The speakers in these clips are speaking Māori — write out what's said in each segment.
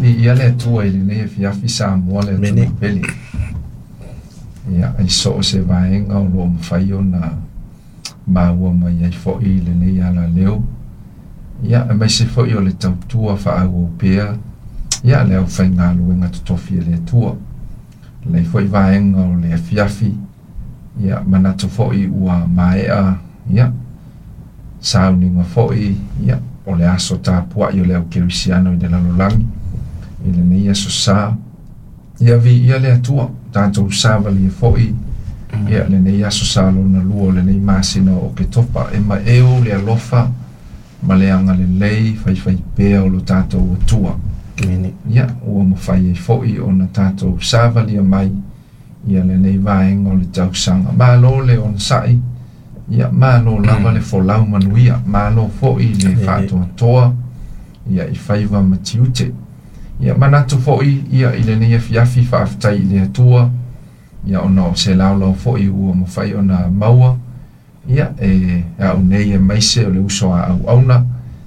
vi ia le tua i nei fiafi sa mo le tunu peli ia ai so se vaenga o lo mawhai o na maua mai ai fo i le nei ala leo ia mai se fo i o le tautua wha au pia ia leo whai ngā luenga tutofi le tua le fo i vaenga o le fiafi ia manatu fo i ua maea ia sauninga fo i ia o le aso tāpua i o leo kerisiano i le lalolangi i le nei aso sā ia vi ia le atua tātou sāwali e fōi ia le nei aso sā lona lua o le nei māsina o ke topa e ma eo le alofa ma le anga le lei whai pēa o lo tātou atua ia ua mawhai e fōi o na tātou sāwali a mai ia le nei vaenga o le tausanga mālo le on sai ia mālo lava le folau manuia mālo fōi le whātua toa ia i whaiva matiute ia manatu fōi ia i le nei fiafi whaaftai le atua ia ona o se laulau fōi ua mawhai o na maua ia au nei e maise o le uso a au auna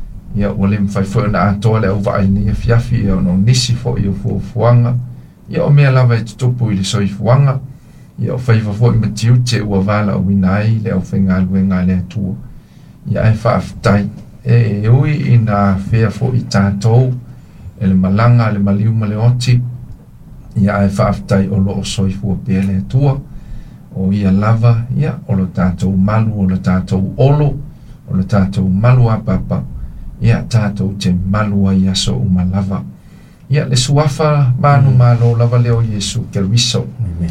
ia ua le mwhai fōi o na atoa le au vai nei fiafi ia ona o nisi fōi o fuanga ia o mea lava e tutupu i le soi fuanga ia o whaiva fōi matiute ua vala o winai le au whainga luenga le atua ia e whaaftai e ui i na whea fōi tātou e le malanga le maliu ma le oti ia e whaaftai o lo o soifua pēr le atua o ia lava ia o lo tātou malu o lo tātou olo o lo tātou malu a papa ia tātou te malu a iaso uma lava ia le suafa manu malo lava leo Yesu ke riso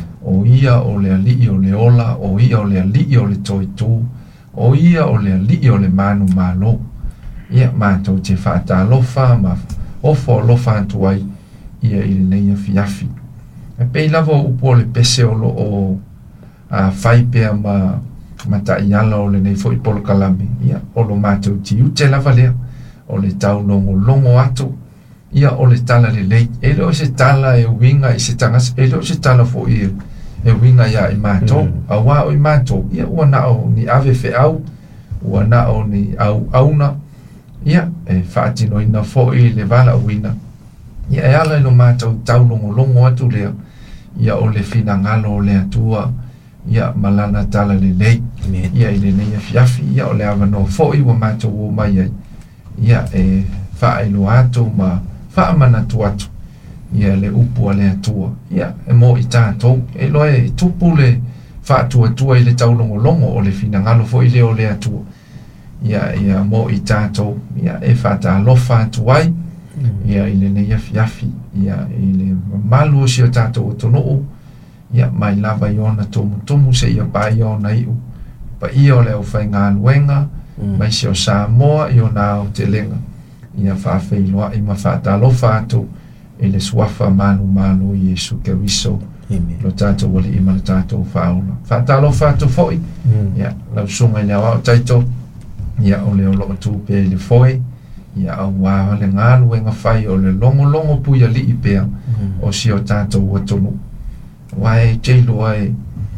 o ia o le ali o le ola o ia o le ali o le toitu o ia o le ali o le manu malo ia mātou te whaata lofa ma ofo lofa atuai ia i le neia fiafi e pei lava o upo le pese o lo o whai pea ma ta iala o le nei fo i polo kalame ia o lo mātou ti ute lava lea o le tau longo atu ia o le tala le lei e leo se tala e winga i se tangas e leo se tala fo i e winga ia i mātou a wā o i mātou ia ua na o ni ave fe au ua na o ni au auna ia e whaatino ina fo i le vala uina ia e ala ino mātou tau longo atu lea ia o le fina ngalo o le atua ia malana tala le lei ia i le neia fiafi ia o le avano fo i wa mātou o mai ai ia e whaelo atu ma whaamana tu atu ia le upu a le atua ia e mo i tātou e loe e tupu le whaatua tua i le tau longo o le fina ngalo fo i le o le atua ia mo i tātou ia e whata alofa atuai ia i le neia fiafi ia i le malu o si o tātou o tono ia mai lava i ona tomu se ia pa i ona iu pa i o le au whai ngā luenga mai si o Samoa i ona au te lenga ia whaafeiloa i ma whata alofa atu i le suafa manu i Yesu ke riso lo tātou wali ima le tātou whaula whata alofa atu foi ia lau sunga i le au taito ia o leo loo tūpea i le foe ia au wāwa le ngālu e ngā whai o le longo puia li i pēa o si o tātou atonu wae jeilu ai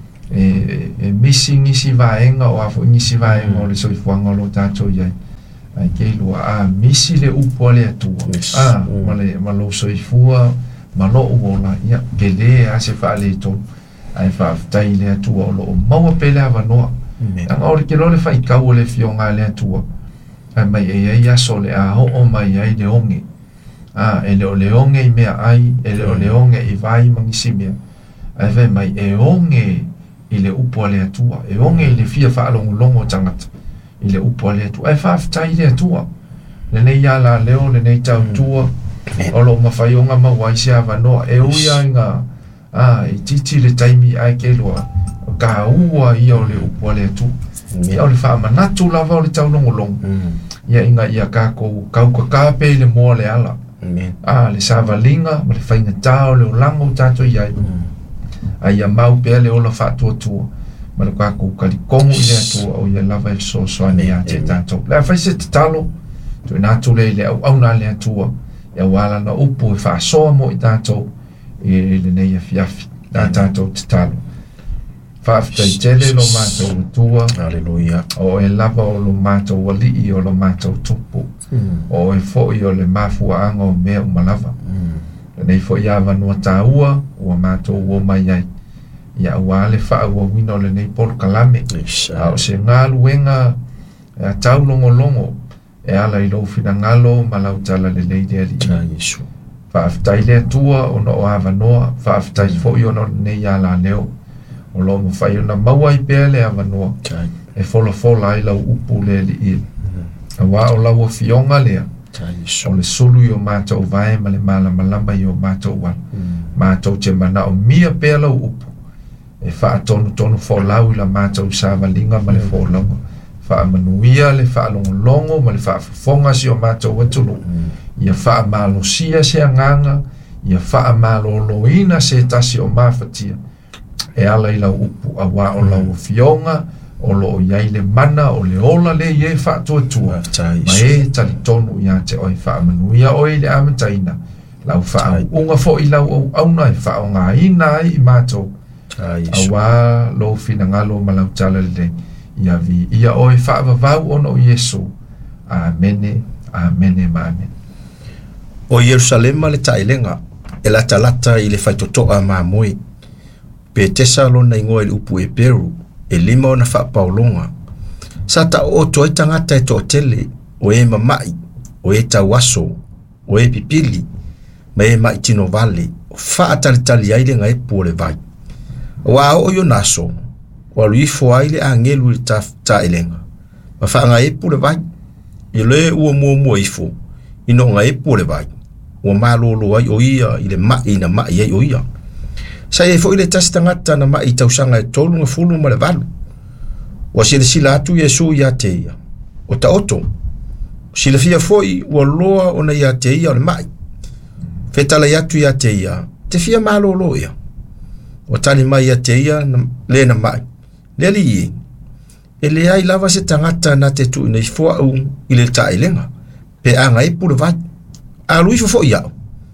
misi ngisi vaenga o afo ngisi vaenga o le soifuanga o lo tātou iai ai jeilu a misi le upo le atua ma lo soifua ma lo uola ia ke le a se wha le tonu ai whaaftai le atua o lo maua pele avanoa anga ori ke lole fai kau o le fionga le atua ai mai e aso le a ho mai ai le onge e le o le onge i mea ai e le o le onge i vai mangisi mea ai vai mai e onge i le upo le atua e onge i le fia wha longo tangata i le upo le atua ai whaaftai le atua le nei ala leo le nei tau tua o lo mawhaionga mawaisi a vanoa e uia inga i titi le taimi ai ke loa ka ua ia o le upo le atua ia o le wha manatu lava o le tau longo ia inga ia kau ka pe le moa le ala le savalinga ma le whainga tau le o lango tato iai ai a mau pea le ola whaatua tua ma le kako kalikongo i le atua o ia lava il soani a te tato le a whaise te talo tu natu le au na le atua ia wala na upu e whaasoa mo i tato i le neia fiafi na tato te talo whaaftai tele lo mātou tua Aleluia o e lava o lo mātou walii o lo mātou tupu o e fo'i o le mafua anga o mea umalava nei fo ia vanua taua ua matou ua mai ai ia ua le fa'auauina o lenei polokalame a o se galuega e a taulogologo e ala i lou finagalo ma lautala lelei le ali'i fa'afetai le atua ona o avanoa fa'afetai fo'i ona o lenei a laleo o lo mawhai ona maua i pēr le avanoa e folofola ai lau upu le ali'i a wā o lau o fionga lea o le sulu i o mātou vae ma le malamalama i o mātou wala mātou te mana o mia pēr lau upu e whaatonu folau i la mātou sāwalinga ma le folaunga whaamanuia le whaalongolongo ma le whaafafonga si o mātou watulu ia whaamalosia se anganga ia whaamaloloina se tasi o mawhatia e ala i lau upu a wā o lau o fionga o lo iai le mana o le ola le ie whaatuatua ma e tali tonu ia te oi whaamanuia oi le amataina lau whaunga fo i lau au na e whaonga ina ai i mātou a wā lo finangalo ma lau tala le ia vi ia oi whaavavau ono Yesu amene amene ma amene o Yerusalema le tailenga e lata i le whaitotoa ma moi pe tesa lona ingoa le upu e Peru e lima ona whaapaolonga sa ta o toi tangata e tōtele o e mamai o e tawaso o e pipili ma e mai tino vale o whaatalitali aile nga e pōle vai wa o yo naso wa luifo ai le angelu ta elenga ma whaanga e pōle vai i le ua mua ifo ino nga e pōle vai o malolo ai o ia i le mai na mai ai o ia sa e fo ile tastangata na mai tausanga e tolu nga fulu ma le valu wa sile sila atu Yesu ia te ia o ta oto sile fia foi wa loa ona ia te ia o le mai fetala ia tu ia te ia te fia malolo ia o tali mai ia te ia le na mai le li e le ai lava se tangata na te tu nei fo au ile ta elenga pe anga e pulu vai a lui fo ia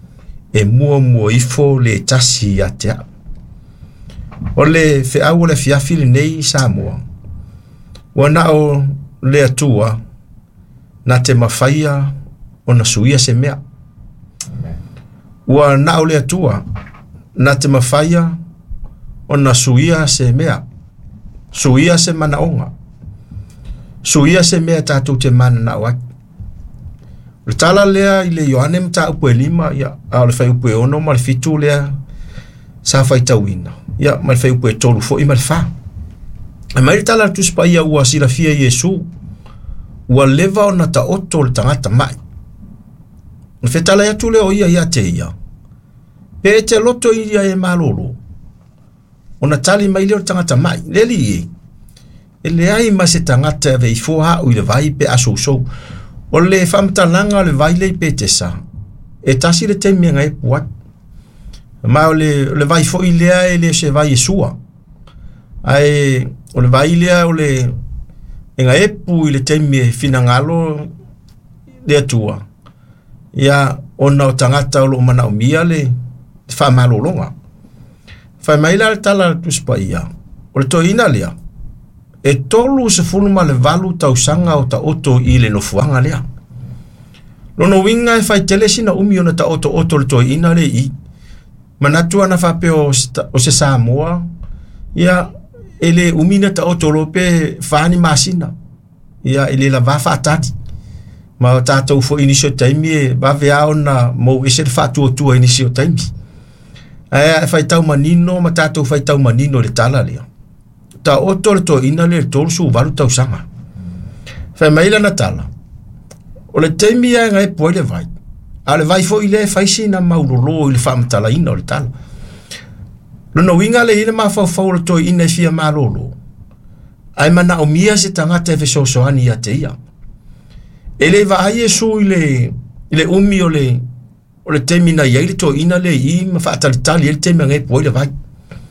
e mua ifo le tasi ia te a o le fe au le fiafili nei Samoa wana o le atua na te mawhaia o na suia se mea wana o le atua na te mawhaia o na suia se mea suia se manaonga suia se mea tātou te mana na waki le tala lea i le Ioane mta upu e lima ia a le fai upu e ono ma le fitu lea sa fai tauina ia ma le fai upu e tolu fo i ma le fa e mai le tala tuspa ia ua sila fia Yesu ua leva o na ta oto le tangata mai le fetala ia tu leo ia te ia pe te loto ia e malolo o na tali mai leo tangata mai le li e le ai ma se tangata e vei foha u i le vai pe aso so o le whamtalanga le vai le petesa e tasi le te mea ngai puat ma o le vai fo i lea e le se vai Yesua ai o le vai lea o le e ngai pu i le te mea finangalo le atua ia ona o tangata o lo mana o mia le whamalolonga whaimaila le tala tuspa ia o le toina lea e tolu se fuluma le valu tausanga o ta oto i le nofuanga lea. Lono winga e fai telesi na umi ona ta oto le toi ina le i. Manatua na fape o se Samoa, ia ele umina ta oto lope fani masina. Ia ele la vafa atati. Ma o tātou fo inisio taimi e bave ao na mou ese le fatu tua inisio taimi. Aia e fai tau manino, ma tātou fai tau manino le tala lea. Ta oto le to ina le tolu su valu tau sanga. Fai maila na tala. O le teimi a ngai po le vai. A le vai fo ile fai si na maulolo ile fam tala ina o le tala. Lono winga le ile ma fau le to ina fia malolo. Ai mana o mia se tangata e so ani ia te ia. Ele va a Yesu ile umi o le teimi na ia ile to ina le i ma fa tali ile teimi ngai po le vai.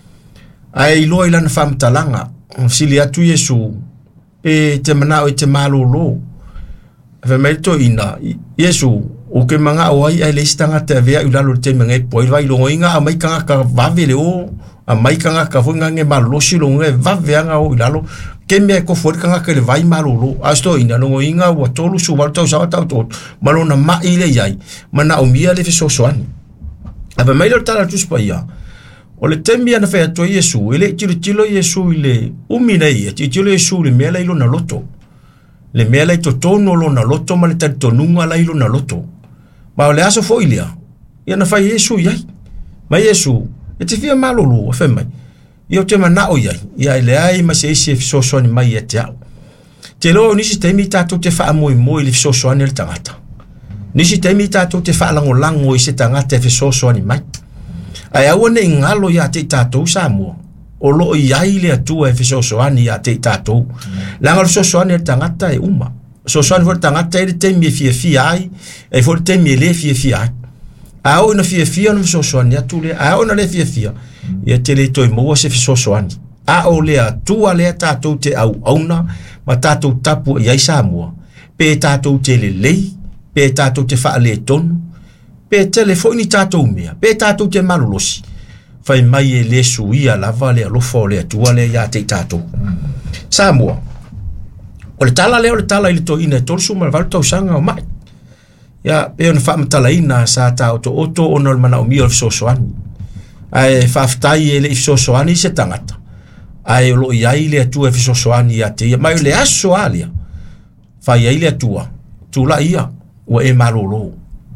Ai loa ilana whamtalanga, sili atu Yesu, e te manao e te malolo. Fe meito ina, Yesu, o ke manga o ai le istanga te vea i lalo te mengai po, i vai longo inga a maikanga ka vavele o, a maikanga ka funga nge malolosi longo e vaveanga o i lalo, ke mea ko fuerikanga ke le vai malolo, asto ina longo inga ua tolu su walu tau sawa tau tot, malona ma ile iai, mana o mia le fiso soani. ava mai le tala tu spa ia o le temi ana fa to Yesu ele tilo Yesu ile umina ia tilo Yesu le mela ilo na loto le mela to tono lo na loto ma le tonunga la ilo na loto ma le aso fo ilia ia na fa Yesu ia ma Yesu e te fia malolo fa mai io te mana o ia ile ai ma se so so ni mai te au te lo nisi te mi tatou te fa moi le so so ni le tangata nisi te mi tatou te fa lango i se tangata fe so so ni mai ai au ne ngalo ia te tatou sa mo o lo ia ile atua fe so so ani ia te tatou lango so so ni le tangata e uma so so ni for tangata e te mi fia ai e for te mi le fia ai au na fia no so so ni atule au na le fia ia te le toi mo se so so ani a o le atua le tatou te au auna ma tatou tapu ia isa mo pe tatou te le pe tatou te fa le tonu pe telefoni tatou mea pe tatou te malolosi fai mai e le suia lava le alofo le atua le ia te tatou sa mo o le tala ile to ina tolsu ma valto sanga o mai ya pe on fa mtala ina sa ta auto ona mana o mio so so ani ai fa ftai ele so so ani se tangata ai lo ia ile atua so so ani ya te mai le aso alia fa ia ile atua tu la ia o e malolo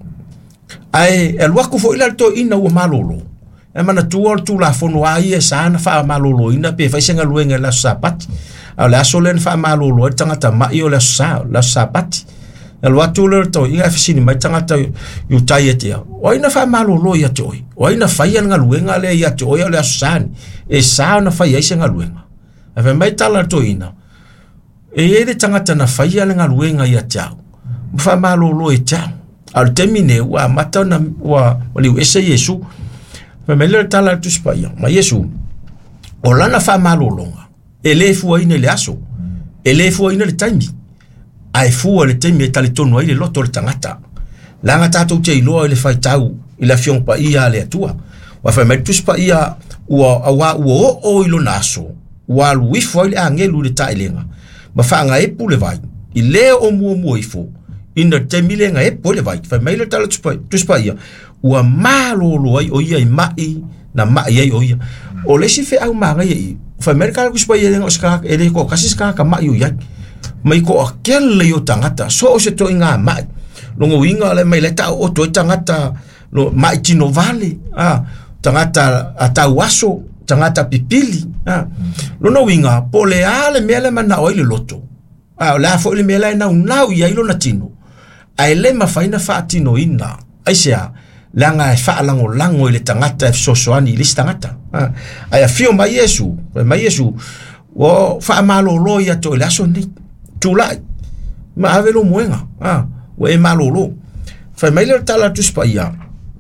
ai el wako fo ila to ina o malolo e mana tu la fono ai e sana fa malolo ina pe fa senga luenga la sapati ala aso len fa malolo tangata mai o la sapati el watu le to ia fsini mai tangata yu taietia o ina fa malolo ia toi o ina fa ia nga luenga le ia toi le asani e sa na fa ia senga luenga ave mai tala to ina e ele tangata na fa ia nga luenga ia tau fa malolo e tau al termine wa matana wa li ese Yesu fa mele tala tu spaya ma Yesu o lana fa malolonga ele fu ina le aso ele fu ina le taimi ai fu le taimi tali tonu ai le loto le tangata langa tatou te iloa le fai tau ila fiong pa ia le atua wa fa mele tu spaya wa o ilo naso wa lui fo le angelu le tailenga ma fa nga e pule vai ile o mu ifo ina te milenga e pole vai fa maile tala tu spaia ua malolo ai o ia mai na mai ai o ia o le si fe au manga ai fa merka ku spaia lenga ska ele ko kasi ska ka mai o ia mai ko akele yo tangata so se to inga mai longo winga le mai le ta o to tangata no mai tino vale tangata atawaso tangata pipili no winga pole ale mele mana o ile loto la fo le mele na unau ia ilo na tino ai le mafaina fatino ina aisia langa fa lango ile tangata sosoani ile tangata ai afio mai Yesu o fa malolo ia to la soni tula ma avelo moenga o e malolo fa mai le tala tu spaia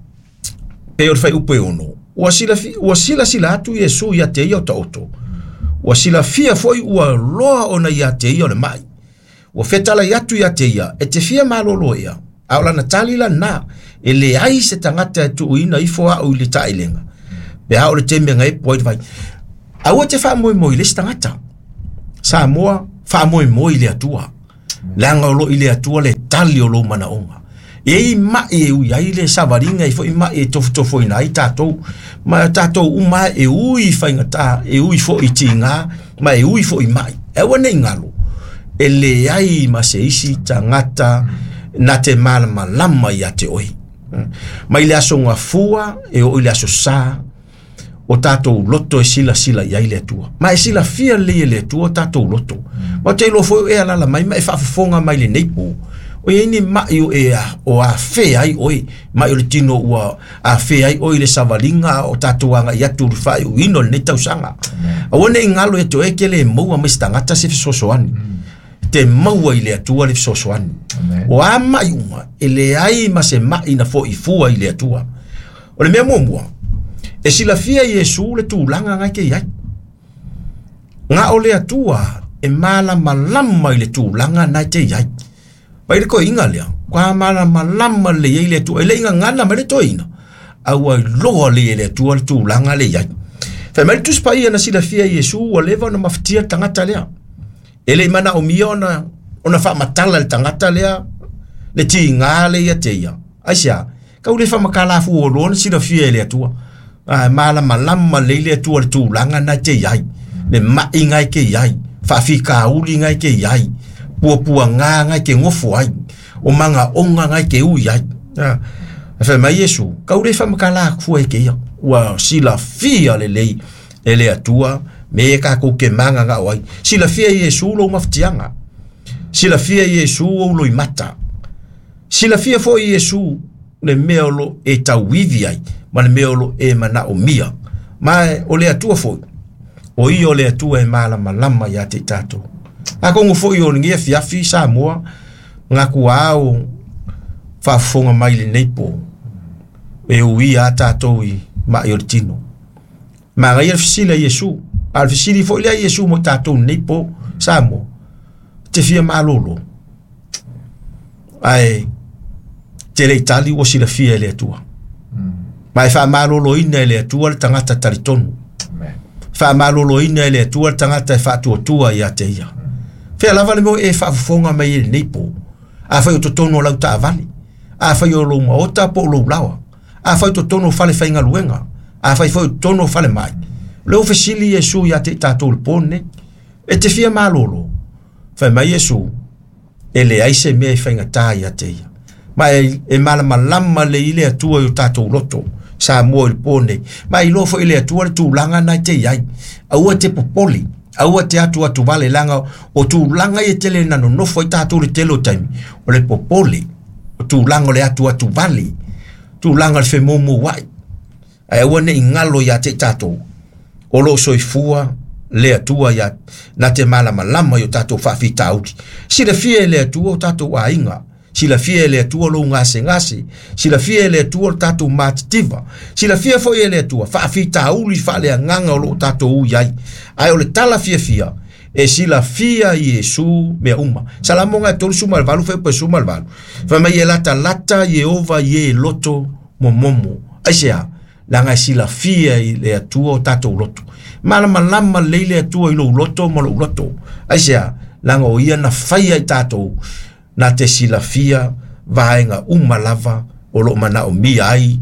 pe o fa upe ono o sila tu Yesu ia te yo toto o sila fia foi o loa ona ia te yo le mai o fetala yatu ya teia e te fia malolo ia aula na talila na ele ai se tangata tu ina ifo a o le tailenga be a o le teme ngai point vai a o te fa moi le tangata sa moa fa moi le atua langa lo ile atua le tali o lo mana onga e ma e u ya ile savaringa ifo ma e tofo ina i tato ma tato uma e u i fa ngata e u ifo itinga ma e u ifo i mai e wona ngalo ele ai ma se isi tangata na te malama ya te oi mai le aso ngafua e o ile aso sa o tato loto e sila ya ile tua ma e sila fia le tua tato loto ma te lo foi e ala mai ma e fa fonga mai le neipo o ye ni ma yo e o a fe ai oi ma yo tino o a fe ai oi le savalinga o tato anga ya tu fa o ino le tausanga o ne ngalo e to e kele mo ma stangata se sosoani te maua ile atua le sosoani o ama yuma ele ai ma se mai na fo ifua ile atua o le mea momua e sila fia Yesu le tūlanga ngai ke iai nga o le atua e mala malama ile tūlanga nai te iai pai le ko inga lea kwa mala malama le iai le atua ele inga ngana ma le toina au ai loa le ile atua le tūlanga le iai fa mai tu spai na sila fia Yesu o leva na maftia tangata lea ele mana o ona fa matala le tangata lea le tinga le ia teia asia Kau le whamakala fu o lona sila fia le atua. Mala malama le atua le tūlanga na te iai. Le mai ngai ke iai. Whawhika uli ngai ke iai. Pua ngā ngai ke ngofo ai. O manga onga ngai ke ui ai. Whai mai Yesu, kau le whamakala kua e ke ia. Ua sila fia le lei e le atua. Me ka ko ke manga ngā oai. Sila fia Yesu lo maftianga. Sila fia Yesu o lo imata. Sila fia fo Yesu le meolo e tauivi ai. Ma le meolo e mana o mia. Ma o le atua fo. O i o le atua e malama ya te tato. A kongo fo i o ngia fiafi sa moa. Ngā kua au whafonga mai le neipo. E ui a tato i ma i o tino. Ma ngai fisila Yesu. Al fisili fo ile Yesu mo tato neipo sa moa. Te fia malolo. Ai te le itali o sila fia le atua. Ma e wha malolo ina le atua le tangata taritonu. Wha malolo ina le atua le tangata e wha tua ia te ia. Whea lava le mo e wha fonga mai e neipo. A whai o totono o lau ta avali. A whai o lau maota po lau lawa. A whai o totono o fale whainga luenga. A whai o totono o fale mai. Leo fesili Yesu ia te tatou le pone. E te fia malolo. Whai mai Yesu. E le aise mea i whainga tā ia te ia. Ma e malama le ile atua i o tatou loto. Sa mua il pone. Ma i lofo ile atua le tūlanga nai te iai. Aua te popoli. Aua te atu vale langa. O tūlanga i tele nano nofo i tatou le telo taimi. O le popoli. O tūlanga o le atu vale. Tūlanga le whemomo wai. Ai aua ne ingalo ia te tatou. O lo soifua le atua ia. Na te malama i o tatou whawhita auti. Sila fia le atua o tatou a inga. Sila fia le atua lo ngase. Sila fia le atua lo tatou matitiva. Sila fia fo le atua. Whaafita auli whale a nganga o lo tatou uyai. Ai o le tala fia. E sila fia Yesu mea uma. Salamonga e tolu suma alvalu. Whepe suma alvalu. Whamai e lata Yehova ye loto momomo. Aisea. Langa sila fia le atua o tatou loto. Malama leile atua i lo loto mo lo loto. Aisea. Langa o ia na whaia i tatou. Na te sila fia vaenga lava o lo mana o mia ai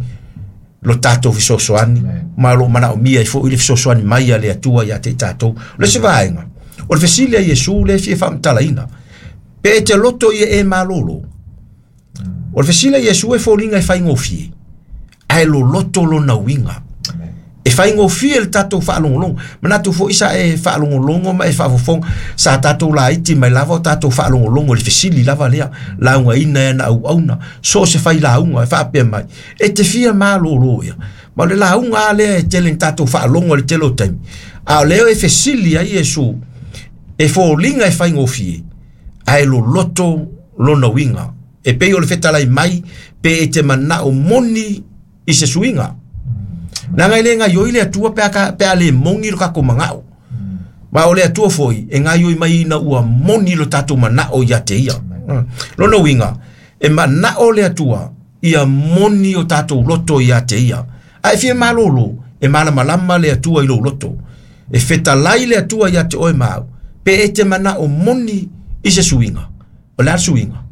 lo tatou fisosoani ma lo mana o mia i fo ile fisosoani mai le atua ia te tatou le se vaenga o le fesilia Yesu le fia famtalaina pe te loto ia e malolo o le fesilia Yesu e folinga e faingo fie ai lo loto lo na winga e faingo fie le tatou whaalongolongo mana tu fo isa e whaalongolongo ma e whaafofong sa tatou la iti mai lava o tatou whaalongolongo le fesili lava lea launga ina e na auna so se whai launga e whaapea mai e te fia malolo ia ma le launga lea e tele tatou whaalongo le telo taimi a leo e fesili a Yesu e fo linga e faingo fie ai lo loto lo na winga e pei o le fetalai mai pe e te mana o moni i se suinga nanga ile nga yoile atua pe ale mongi lo ka komangao ma ole atua foi e nga yoi mai na ua moni lo tatu mana o ya te ia lo no winga e mana ole atua ia moni o tatu loto ya te ia ai fie malolo e malama le atua i lo loto e feta lai le atua ya te oe mau pe e te mana o moni i se suinga o la suinga